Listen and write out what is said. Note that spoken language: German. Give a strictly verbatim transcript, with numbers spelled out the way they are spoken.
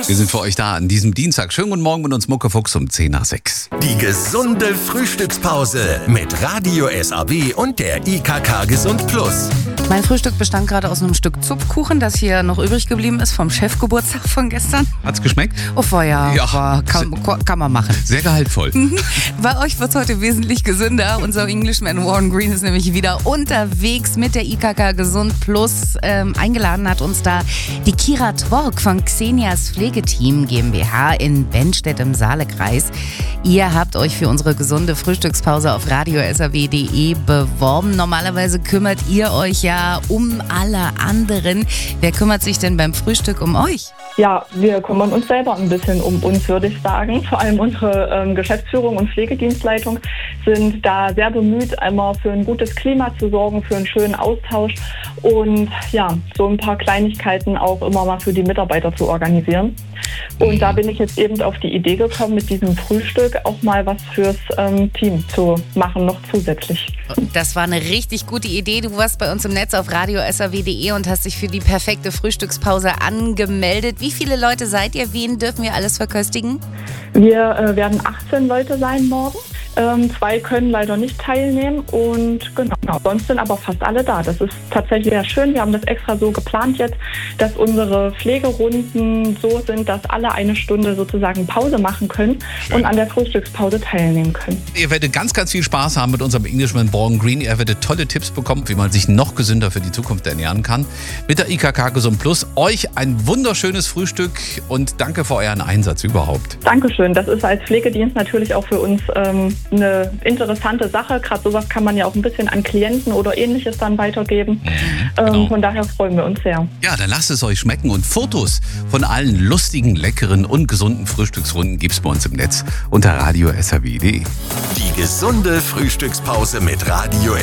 Wir sind für euch da an diesem Dienstag. Schönen guten Morgen mit uns Muckefuchs um zehn nach sechs. Die gesunde Frühstückspause mit Radio S A W und der I K K Gesund Plus. Mein Frühstück bestand gerade aus einem Stück Zupfkuchen, das hier noch übrig geblieben ist vom Chefgeburtstag von gestern. Hat's geschmeckt? Oh, ja, Ja. war, kann, kann man machen. Sehr gehaltvoll. Bei euch wird es heute wesentlich gesünder. Unser Englishman Warren Green ist nämlich wieder unterwegs mit der I K K Gesund Plus. Ähm, eingeladen hat uns da die Kira Twork von Xenias Pflegeteam GmbH in Benstedt im Saalekreis. Ihr habt euch für unsere gesunde Frühstückspause auf radio s a w punkt d e beworben. Normalerweise kümmert ihr euch ja um alle anderen. Wer kümmert sich denn beim Frühstück um euch? Ja, wir kümmern uns selber ein bisschen um uns, würde ich sagen. Vor allem unsere ähm, Geschäftsführung und Pflegedienstleitung sind da sehr bemüht, einmal für ein gutes Klima zu sorgen, für einen schönen Austausch und ja, so ein paar Kleinigkeiten auch immer mal für die Mitarbeiter zu organisieren. Und da bin ich jetzt eben auf die Idee gekommen, mit diesem Frühstück auch mal was fürs ähm, Team zu machen, noch zusätzlich. Das war eine richtig gute Idee. Du warst bei uns im Netz auf radio s a w punkt d e und hast dich für die perfekte Frühstückspause angemeldet. Wie viele Leute seid ihr? Wen dürfen wir alles verköstigen? Wir äh, werden achtzehn Leute sein morgen. Ähm, zwei können leider nicht teilnehmen und genau, sonst sind aber fast alle da. Das ist tatsächlich sehr schön. Wir haben das extra so geplant jetzt, dass unsere Pflegerunden so sind, dass alle eine Stunde sozusagen Pause machen können schön. Und an der Frühstückspause teilnehmen können. Ihr werdet ganz, ganz viel Spaß haben mit unserem Englishman Warren Green. Ihr werdet tolle Tipps bekommen, wie man sich noch gesünder für die Zukunft ernähren kann. Mit der I K K Gesund Plus. Euch ein wunderschönes Frühstück und danke für euren Einsatz überhaupt. Dankeschön. Das ist als Pflegedienst natürlich auch für uns ähm, eine interessante Sache. Gerade sowas kann man ja auch ein bisschen an Klienten oder Ähnliches dann weitergeben. Mhm, genau. ähm, von daher freuen wir uns sehr. Ja, dann lasst es euch schmecken und Fotos von allen lustigen, leckeren und gesunden Frühstücksrunden gibt's bei uns im Netz unter radio s a w punkt d e. Die gesunde Frühstückspause mit Radio